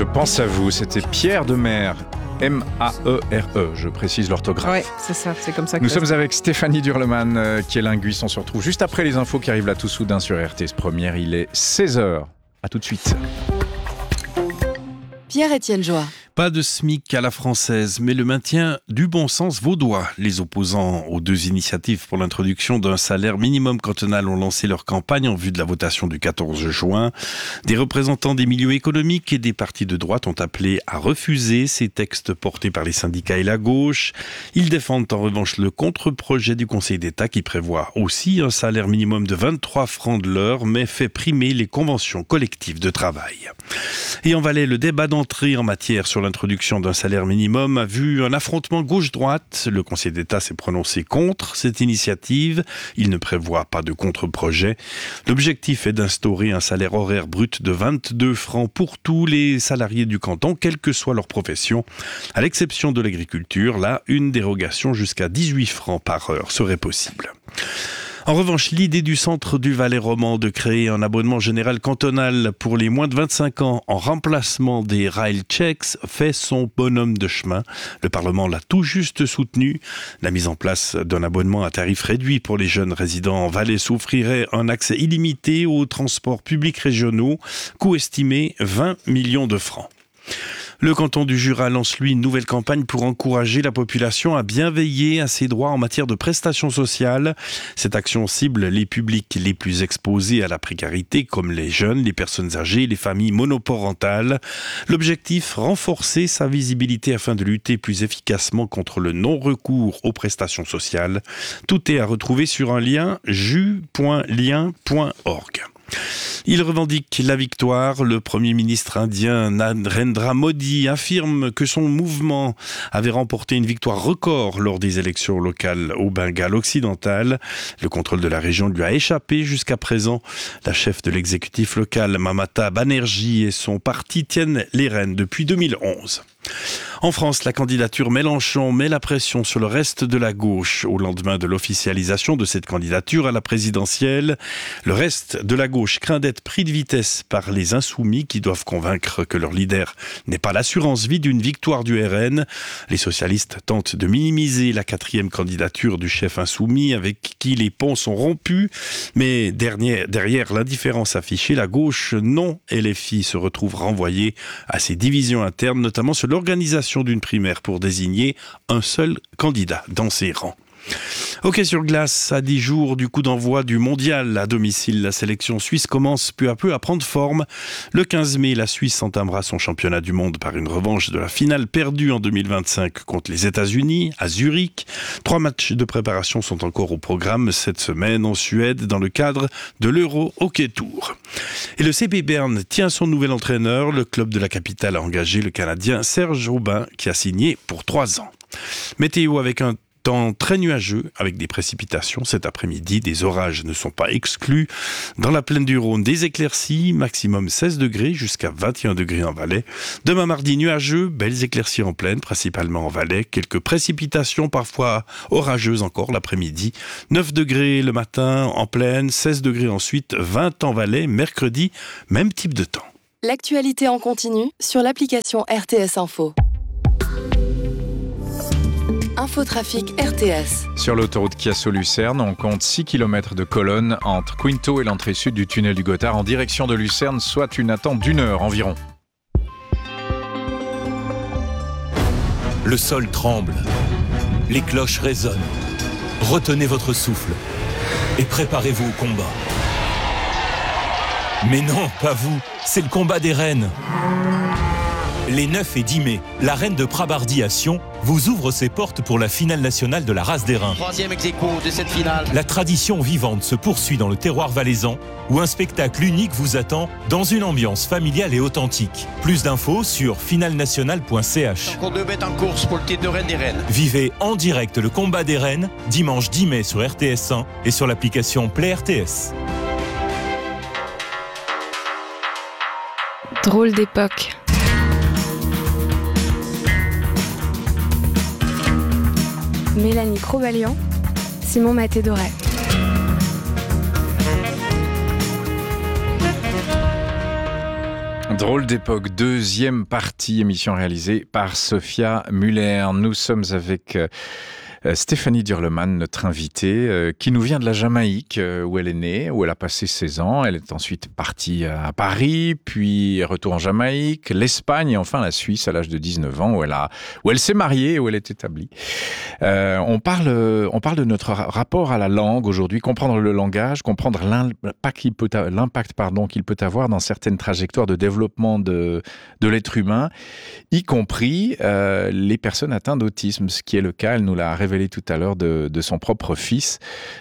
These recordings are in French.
pense à vous. C'était Pierre de Mer. M-A-E-R-E, je précise l'orthographe. Oui, c'est ça, c'est comme ça que Nous sommes avec Stéphanie Durleman, qui est linguiste. On se retrouve juste après les infos qui arrivent là tout soudain sur RTS Première. Il est 16h. À tout de suite. Pierre-Étienne Joie. Pas de SMIC à la française, mais le maintien du bon sens vaudois. Les opposants aux deux initiatives pour l'introduction d'un salaire minimum cantonal ont lancé leur campagne en vue de la votation du 14 juin. Des représentants des milieux économiques et des partis de droite ont appelé à refuser ces textes portés par les syndicats et la gauche. Ils défendent en revanche le contre-projet du Conseil d'État qui prévoit aussi un salaire minimum de 23 francs de l'heure, mais fait primer les conventions collectives de travail. Et en Valais, le débat d'entrée en matière sur l'introduction d'un salaire minimum a vu un affrontement gauche-droite. Le Conseil d'État s'est prononcé contre cette initiative. Il ne prévoit pas de contre-projet. L'objectif est d'instaurer un salaire horaire brut de 22 francs pour tous les salariés du canton, quelle que soit leur profession. À l'exception de l'agriculture, là, une dérogation jusqu'à 18 francs par heure serait possible. En revanche, l'idée du centre du Valais romand de créer un abonnement général cantonal pour les moins de 25 ans en remplacement des rail checks fait son bonhomme de chemin. Le Parlement l'a tout juste soutenu. La mise en place d'un abonnement à tarif réduit pour les jeunes résidents en Valais s'offrirait un accès illimité aux transports publics régionaux, coût estimé 20 millions de francs. Le canton du Jura lance lui une nouvelle campagne pour encourager la population à bien veiller à ses droits en matière de prestations sociales. Cette action cible les publics les plus exposés à la précarité, comme les jeunes, les personnes âgées, les familles monoparentales. L'objectif, renforcer sa visibilité afin de lutter plus efficacement contre le non-recours aux prestations sociales. Tout est à retrouver sur un lien ju.lien.org. Il revendique la victoire. Le Premier ministre indien Narendra Modi affirme que son mouvement avait remporté une victoire record lors des élections locales au Bengale occidental. Le contrôle de la région lui a échappé jusqu'à présent. La chef de l'exécutif local, Mamata Banerjee, et son parti tiennent les rênes depuis 2011. En France, la candidature Mélenchon met la pression sur le reste de la gauche. Au lendemain de l'officialisation de cette candidature à la présidentielle, le reste de la gauche craint d'être pris de vitesse par les insoumis qui doivent convaincre que leur leader n'est pas l'assurance vie d'une victoire du RN. Les socialistes tentent de minimiser la 4e candidature du chef insoumis avec qui les ponts sont rompus. Mais derrière l'indifférence affichée, la gauche non LFI se retrouve renvoyée à ses divisions internes, notamment sur l'organisation d'une primaire pour désigner un seul candidat dans ses rangs. Hockey sur glace, à 10 jours du coup d'envoi du mondial à domicile, la sélection suisse commence peu à peu à prendre forme. Le 15 mai, la Suisse entamera son championnat du monde par une revanche de la finale perdue en 2025 contre les États-Unis à Zurich. 3 matchs de préparation sont encore au programme cette semaine en Suède dans le cadre de l'Euro Hockey Tour. Et le CP Berne tient son nouvel entraîneur. Le club de la capitale a engagé le Canadien Serge Aubin qui a signé pour 3 ans. Météo avec un temps très nuageux avec des précipitations cet après-midi. Des orages ne sont pas exclus. Dans la plaine du Rhône, des éclaircies, maximum 16 degrés jusqu'à 21 degrés en Valais. Demain mardi, nuageux, belles éclaircies en plaine, principalement en Valais. Quelques précipitations, parfois orageuses encore l'après-midi. 9 degrés le matin en plaine, 16 degrés ensuite, 20 en Valais. Mercredi, même type de temps. L'actualité en continu sur l'application RTS Info. Infotrafic RTS. Sur l'autoroute Chiasso-Lucerne, on compte 6 km de colonne entre Quinto et l'entrée sud du tunnel du Gothard en direction de Lucerne, soit une attente d'1 heure environ. Le sol tremble, les cloches résonnent. Retenez votre souffle et préparez-vous au combat. Mais non, pas vous, c'est le combat des reines. Les 9 et 10 mai, la reine de Prabardi à Sion vous ouvre ses portes pour la finale nationale de la race des reins. 3e ex-aequo de cette finale. La tradition vivante se poursuit dans le terroir valaisan, où un spectacle unique vous attend dans une ambiance familiale et authentique. Plus d'infos sur finalnationale.ch. Encore 2 bêtes en course pour le titre de reine des reines. Vivez en direct le combat des reines, dimanche 10 mai sur RTS1 et sur l'application Play RTS. Drôle d'époque. Mélanie Crobalian, Simon Maté-Doré. Drôle d'époque, deuxième partie, émission réalisée par Sophia Muller. Nous sommes avec Stéphanie Durleman, notre invitée, qui nous vient de la Jamaïque, où elle est née, où elle a passé 16 ans. Elle est ensuite partie à Paris, puis retour en Jamaïque, l'Espagne et enfin la Suisse à l'âge de 19 ans, où elle s'est mariée et où elle est établie. On parle de notre rapport à la langue aujourd'hui, comprendre le langage, comprendre l'impact qu'il peut avoir dans certaines trajectoires de développement de l'être humain, y compris les personnes atteintes d'autisme, ce qui est le cas, elle nous l'a révélé tout à l'heure de son propre fils.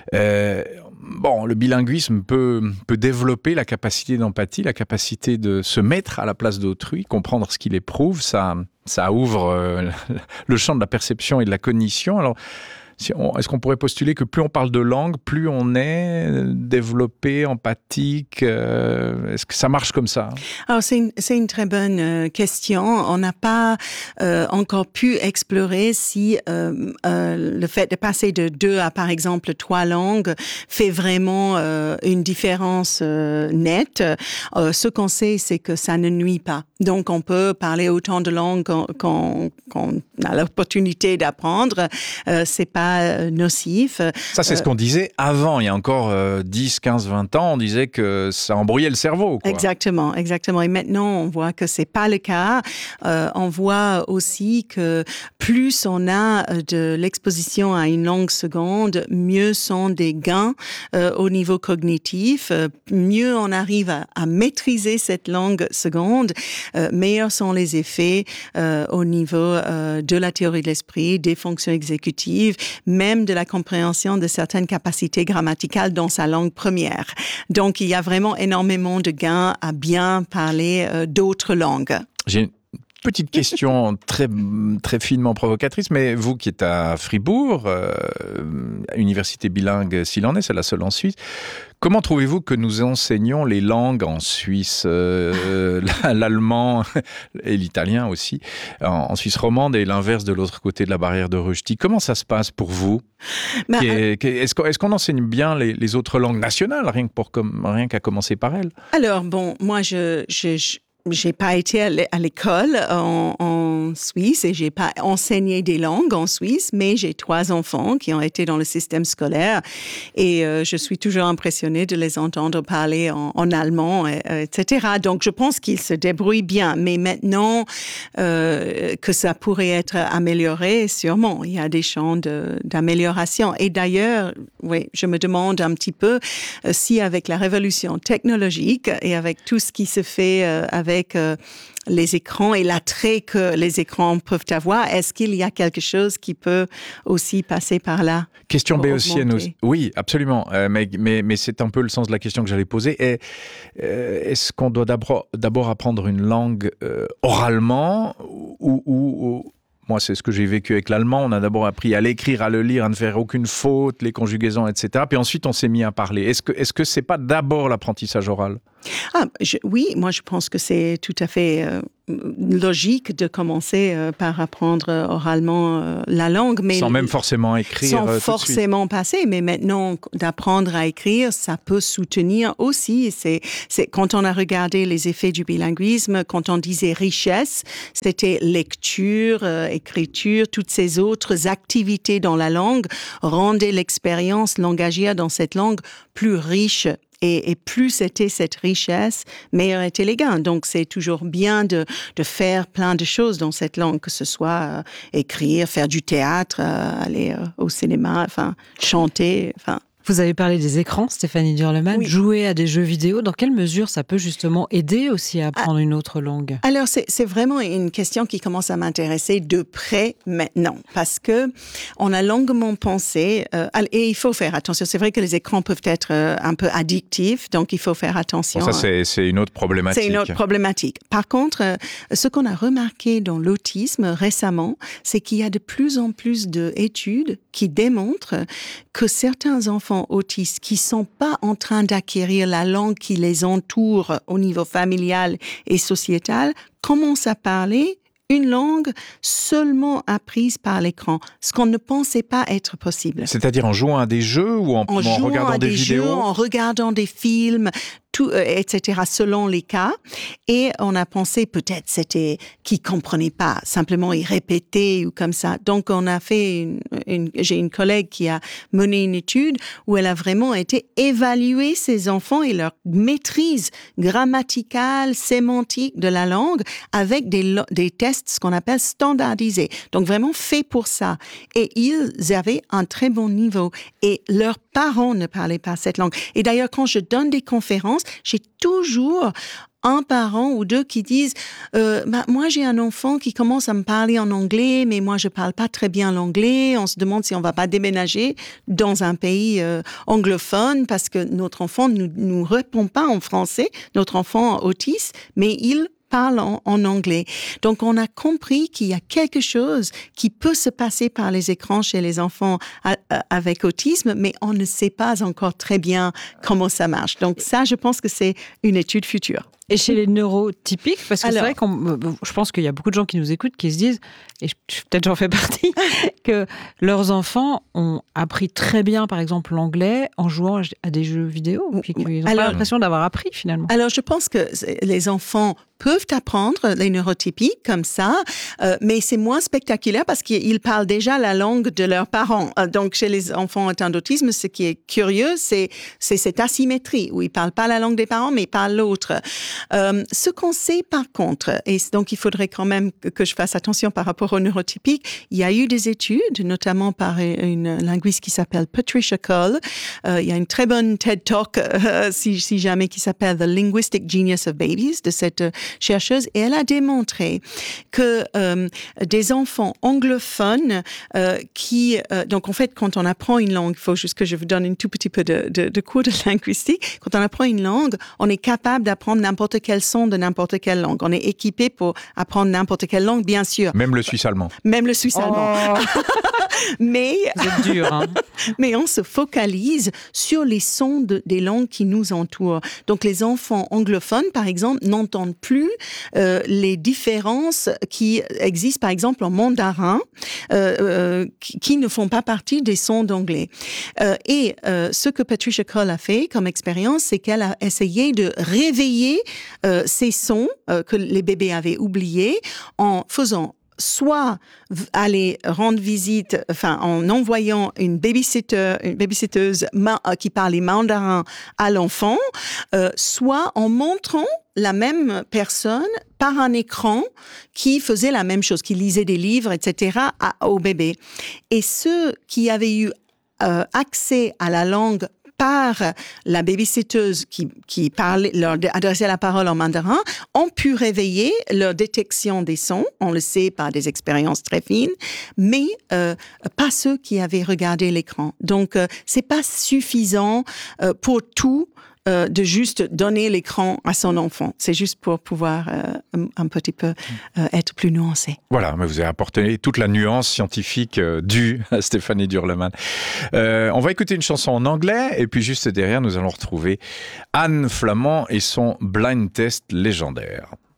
Le bilinguisme peut développer la capacité d'empathie, la capacité de se mettre à la place d'autrui, comprendre ce qu'il éprouve. Ça ouvre le champ de la perception et de la cognition. Alors, est-ce qu'on pourrait postuler que plus on parle de langue, plus on est développé, empathique? Est-ce que ça marche comme ça? Alors, c'est une très bonne question. On n'a pas encore pu explorer si le fait de passer de 2 à, par exemple, 3 langues fait vraiment une différence nette. Ce qu'on sait, c'est que ça ne nuit pas. Donc, on peut parler autant de langues qu'on a l'opportunité d'apprendre. C'est pas nocif. Ça, c'est ce qu'on disait avant. Il y a encore 10, 15, 20 ans, on disait que ça embrouillait le cerveau, quoi. Exactement. Et maintenant, on voit que c'est pas le cas. On voit aussi que plus on a de l'exposition à une langue seconde, mieux sont des gains au niveau cognitif, mieux on arrive à maîtriser cette langue seconde, meilleurs sont les effets au niveau de la théorie de l'esprit, des fonctions exécutives, même de la compréhension de certaines capacités grammaticales dans sa langue première. Donc, il y a vraiment énormément de gains à bien parler d'autres langues. J'ai une petite question très, très finement provocatrice, mais vous qui êtes à Fribourg, université bilingue s'il en est, c'est la seule en Suisse, comment trouvez-vous que nous enseignons les langues en Suisse, l'allemand et l'italien aussi, en Suisse romande et l'inverse de l'autre côté de la barrière de Rösti? Comment ça se passe pour vous? Est-ce qu'on enseigne bien les autres langues nationales, rien qu'à commencer par elles? Alors, moi, j'ai pas été à l'école en Suisse et j'ai pas enseigné des langues en Suisse, mais j'ai 3 enfants qui ont été dans le système scolaire et je suis toujours impressionnée de les entendre parler en allemand, etc. Donc, je pense qu'ils se débrouillent bien. Mais maintenant que ça pourrait être amélioré, sûrement, il y a des champs d'amélioration. Et d'ailleurs, oui, je me demande un petit peu si avec la révolution technologique et avec tout ce qui se fait avec les écrans et l'attrait que les écrans peuvent avoir, est-ce qu'il y a quelque chose qui peut aussi passer par là? Question béotienne aussi. Oui, absolument. Mais c'est un peu le sens de la question que j'allais poser. Est-ce qu'on doit d'abord apprendre une langue oralement ou moi, c'est ce que j'ai vécu avec l'allemand. On a d'abord appris à l'écrire, à le lire, à ne faire aucune faute, les conjugaisons, etc. Puis ensuite, on s'est mis à parler. Est-ce que c'est pas d'abord l'apprentissage oral? Oui, moi je pense que c'est tout à fait logique de commencer par apprendre oralement la langue. Mais sans même forcément écrire sans forcément passer, mais maintenant d'apprendre à écrire, ça peut soutenir aussi. C'est quand on a regardé les effets du bilinguisme, quand on disait richesse, c'était lecture, écriture, toutes ces autres activités dans la langue rendaient l'expérience langagière dans cette langue plus riche. Et plus c'était cette richesse, meilleurs étaient les gains. Donc, c'est toujours bien de faire plein de choses dans cette langue, que ce soit écrire, faire du théâtre, aller au cinéma, chanter, Vous avez parlé des écrans, Stéphanie Durleman. Oui. Jouer à des jeux vidéo, dans quelle mesure ça peut justement aider aussi à apprendre une autre langue? Alors, c'est vraiment une question qui commence à m'intéresser de près maintenant, parce que on a longuement pensé, et il faut faire attention. C'est vrai que les écrans peuvent être un peu addictifs, donc il faut faire attention. Bon, ça, c'est une autre problématique. C'est une autre problématique. Par contre, ce qu'on a remarqué dans l'autisme récemment, c'est qu'il y a de plus en plus d'études qui démontrent que certains enfants autistes qui sont pas en train d'acquérir la langue qui les entoure au niveau familial et sociétal commencent à parler une langue seulement apprise par l'écran, ce qu'on ne pensait pas être possible. C'est-à-dire en jouant à des jeux ou en regardant des vidéos? En regardant des films, etc., selon les cas. Et on a pensé peut-être c'était qu'ils comprenaient pas, simplement ils répétaient ou comme ça. Donc on a fait j'ai une collègue qui a mené une étude où elle a vraiment été évaluer ces enfants et leur maîtrise grammaticale, sémantique de la langue avec des tests, ce qu'on appelle standardisés. Donc vraiment fait pour ça. Et ils avaient un très bon niveau. Et leurs parents ne parlaient pas cette langue. Et d'ailleurs, quand je donne des conférences, j'ai toujours un parent ou deux qui disent moi j'ai un enfant qui commence à me parler en anglais, mais moi je parle pas très bien l'anglais. On se demande si on va pas déménager dans un pays anglophone parce que notre enfant nous répond pas en français, notre enfant autiste, mais il parle en anglais. Donc, on a compris qu'il y a quelque chose qui peut se passer par les écrans chez les enfants avec autisme, mais on ne sait pas encore très bien comment ça marche. Donc, ça, je pense que c'est une étude future. Et chez les neurotypiques, parce que c'est vrai je pense qu'il y a beaucoup de gens qui nous écoutent qui se disent, et peut-être j'en fais partie, que leurs enfants ont appris très bien, par exemple, l'anglais en jouant à des jeux vidéo, puis qu'ils n'ont pas l'impression d'avoir appris finalement. Alors, je pense que les enfants peuvent apprendre les neurotypiques comme ça, mais c'est moins spectaculaire parce qu'ils parlent déjà la langue de leurs parents. Donc, chez les enfants atteints d'autisme, ce qui est curieux, c'est cette asymétrie où ils parlent pas la langue des parents, mais ils parlent l'autre. Ce qu'on sait par contre, et donc il faudrait quand même que je fasse attention par rapport aux neurotypiques, il y a eu des études, notamment par une linguiste qui s'appelle Patricia Cole. Il y a une très bonne TED Talk, si jamais, qui s'appelle The Linguistic Genius of Babies, de cette chercheuse, et elle a démontré que des enfants anglophones donc en fait, quand on apprend une langue, il faut juste que je vous donne un tout petit peu de cours de linguistique. Quand on apprend une langue, on est capable d'apprendre n'importe quel son de n'importe quelle langue. On est équipé pour apprendre n'importe quelle langue, bien sûr. Même le suisse allemand. Même le suisse allemand. Mais vous êtes dur, hein. Mais on se focalise sur les sons des langues qui nous entourent. Donc les enfants anglophones, par exemple, n'entendent plus les différences qui existent, par exemple, en mandarin, qui ne font pas partie des sons d'anglais. Et ce que Patricia Cole a fait comme expérience, c'est qu'elle a essayé de réveiller ces sons que les bébés avaient oubliés en faisant soit aller rendre visite, en envoyant une babysitteuse qui parlait mandarin à l'enfant, soit en montrant la même personne par un écran qui faisait la même chose, qui lisait des livres, etc., au bébé. Et ceux qui avaient eu accès à la langue par la babysitteuse qui parlait, leur adressait la parole en mandarin, ont pu réveiller leur détection des sons, on le sait par des expériences très fines, mais pas ceux qui avaient regardé l'écran. Donc, c'est pas suffisant pour tout de juste donner l'écran à son enfant. C'est juste pour pouvoir un petit peu être plus nuancé. Voilà, mais vous avez apporté toute la nuance scientifique due à Stéphanie Durleman. On va écouter une chanson en anglais, et puis juste derrière, nous allons retrouver Anne Flamand et son blind test légendaire.